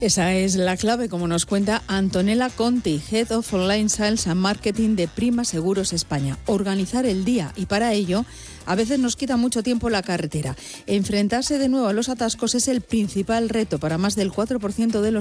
Esa es la clave, como nos cuenta Antonella Conti, Head of Online Sales and Marketing de Prima Seguros España. Organizar el día, y para ello a veces nos quita mucho tiempo la carretera. Enfrentarse de nuevo a los atascos es el principal reto para más del 4% de los